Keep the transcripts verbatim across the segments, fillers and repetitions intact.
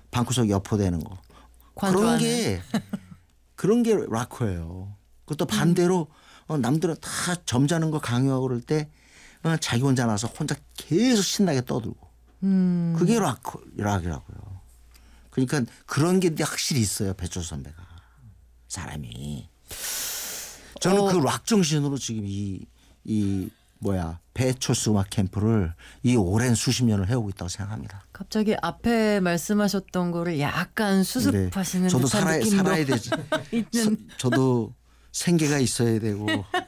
방구석 여포되는 거. 관조하는. 그런 게 그런 게 락커예요. 그것도 반대로 어, 남들은 다 점잖은 거 강요하고 그럴 때 어, 자기 혼자 나서 혼자 계속 신나게 떠들고. 음. 그게 락커, 락이라고요. 그러니까 그런 게 확실히 있어요. 배철수 선배가. 사람이. 저는 어. 그 락 정신으로 지금 이, 이 뭐야 배철수 음악 캠프를 이 오랜 수십 년을 해오고 있다고 생각합니다. 갑자기 앞에 말씀하셨던 거를 약간 수습하시는 네. 저도 듯한 살아야, 느낌도 살아야 되지. 있는. 서, 저도 생계가 있어야 되고.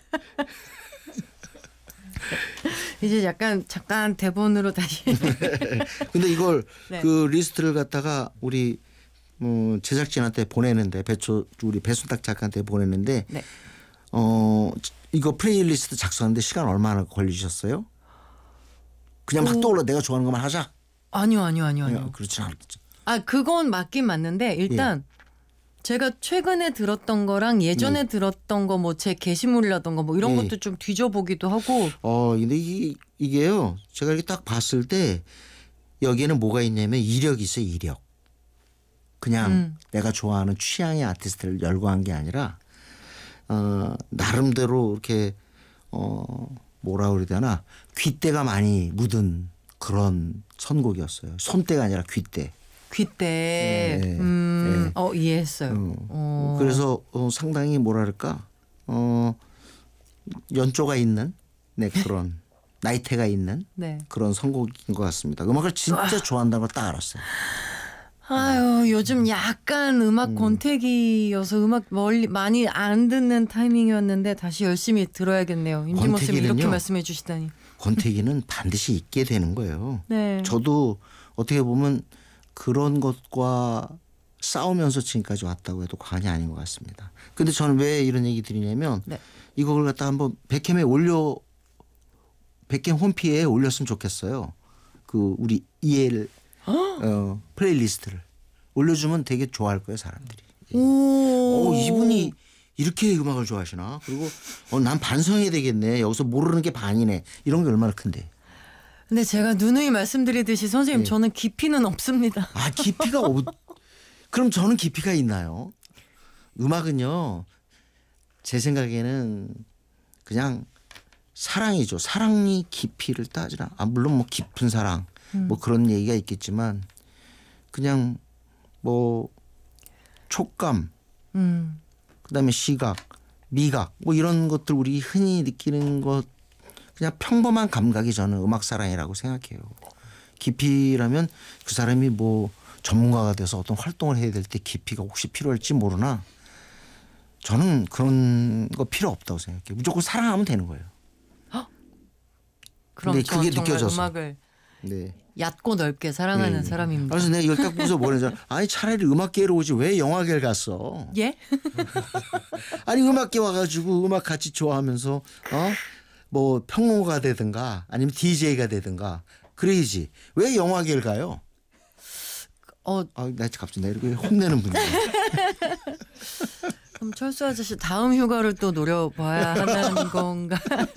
이제 약간 잠깐 대본으로 다시. 근데 이걸 네. 그 리스트를 갖다가 우리 뭐 제작진한테 보내는데 배초 우리 배순탁 작가한테 보내는데 네. 어 이거 플레이리스트 작성하는데 시간 얼마나 걸리셨어요? 그냥 막 오. 떠올라 내가 좋아하는 것만 하자. 아니요, 아니요, 아니요, 아니요. 그렇지 않겠죠. 아, 그건 맞긴 맞는데 일단 제가 최근에 들었던 거랑 예전에 예. 들었던 거 뭐 제 게시물이라던가 뭐 이런 예. 것도 좀 뒤져보기도 하고. 어 근데 이, 이게요 제가 이렇게 딱 봤을 때 여기에는 뭐가 있냐면 이력이 있어요. 이력. 그냥 음. 내가 좋아하는 취향의 아티스트를 열거한 게 아니라 어, 나름대로 이렇게 어, 뭐라 그래야 되나 귓대가 많이 묻은 그런 선곡이었어요. 손대가 아니라 귓대. 귀때. 네. 음. 네. 어, 이해했어요. 어. 어. 그래서 어, 상당히 뭐랄까 어, 연조가 있는 네, 그런 나이테가 있는 네. 그런 선곡인 것 같습니다. 음악을 진짜 좋아한다는 걸 딱 알았어요. 아유, 요즘 약간 음악 음. 권태기여서 음악 멀리 많이 안 듣는 타이밍이었는데 다시 열심히 들어야겠네요. 임진모 쌤이 이렇게 권태기는요. 말씀해 주시다니. 권태기는 반드시 있게 되는 거예요. 네. 저도 어떻게 보면 그런 것과 싸우면서 지금까지 왔다고 해도 과언이 아닌 것 같습니다. 근데 저는 왜 이런 얘기 드리냐면 네. 이걸 갖다 한번 백캠에 올려 백캠 홈피에 올렸으면 좋겠어요. 그 우리 이엘 어, 플레이리스트를 올려주면 되게 좋아할 거예요 사람들이. 예. 오. 오, 이분이 이렇게 음악을 좋아하시나? 그리고 어, 난 반성해야 되겠네. 여기서 모르는 게 반이네. 이런 게 얼마나 큰데. 근데 제가 누누이 말씀드리듯이 선생님 네. 저는 깊이는 없습니다. 아 깊이가 없. 그럼 저는 깊이가 있나요? 음악은요. 제 생각에는 그냥 사랑이죠. 사랑이 깊이를 따지라. 아 물론 뭐 깊은 사랑 음. 뭐 그런 얘기가 있겠지만 그냥 뭐 촉감 음. 그다음에 시각, 미각 뭐 이런 것들 우리 흔히 느끼는 것 그냥 평범한 감각이 저는 음악 사랑이라고 생각해요. 깊이라면 그 사람이 뭐 전문가가 돼서 어떤 활동을 해야 될 때 깊이가 혹시 필요할지 모르나 저는 그런 거 필요 없다고 생각해요. 무조건 사랑하면 되는 거예요. 그럼 근데 전 그게 정말 느껴져서. 음악을 네. 얕고 넓게 사랑하는 네. 사람입니다. 그래서 내가 이걸 딱 보면서 뭐라잖아. 아니 차라리 음악계로 오지 왜 영화계를 갔어. 예? 아니 음악계 와가지고 음악 같이 좋아하면서 어? 뭐 평론가가 되든가 아니면 디제이가 되든가 그래야지 왜 영화계를 가요? 어, 아, 나 갑자기 나 이렇게 혼내는 분이야. 그럼 철수 아저씨 다음 휴가를 또 노려봐야 하는 건가?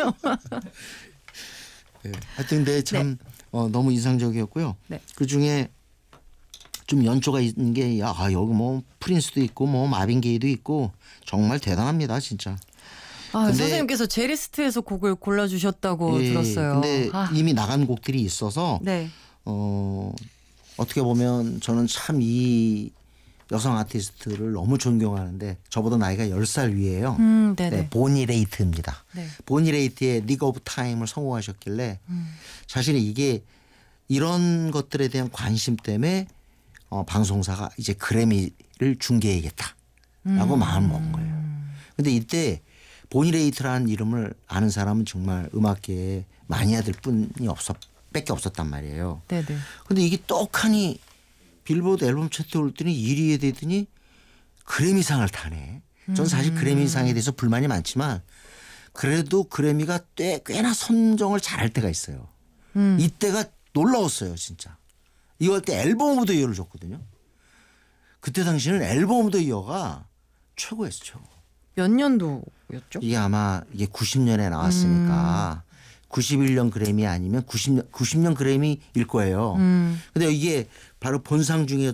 네. 하여튼 근데 참 어, 너무 인상적이었고요. 네. 그 중에 좀 연조가 있는 게 야, 아, 여기 뭐 프린스도 있고 뭐 마빈 게이도 있고 정말 대단합니다 진짜. 아, 근데- 선생님께서 제 리스트에서 곡을 골라주셨다고 예, 들었어요. 근데 아, 이미 나간 곡들이 있어서 네. 어, 어떻게 보면 저는 참 이 여성 아티스트를 너무 존경하는데 저보다 나이가 열 살 위에요. 음, 네네. 네, 보니 레이트입니다. 네. 보니 레이트의 리그 오브 타임을 성공하셨길래 음. 사실 이게 이런 것들에 대한 관심 때문에 어, 방송사가 이제 그래미를 중계해야겠다라고 음. 마음을 먹은 거예요. 근데 이때 보니 레이트라는 이름을 아는 사람은 정말 음악계에 마니아들 뿐이 없었, 밖에 없었단 말이에요. 네네. 근데 이게 떡하니 빌보드 앨범 차트에 올더니 일 위에 되더니 그래미상을 타네. 전 사실 음. 그래미상에 대해서 불만이 많지만 그래도 그래미가 꽤, 꽤나 선정을 잘할 때가 있어요. 음. 이때가 놀라웠어요 진짜. 이거 할 때 앨범 오브 더 이어를 줬거든요. 그때 당시는 앨범 오브 더 이어가 최고였어 최고. 몇 년도였죠? 이게 아마 이게 구십 년에 나왔으니까 음. 구십일 년 그래미 아니면 구십 년, 구십 년 그래미일 거예요. 음. 근데 이게 바로 본상 중에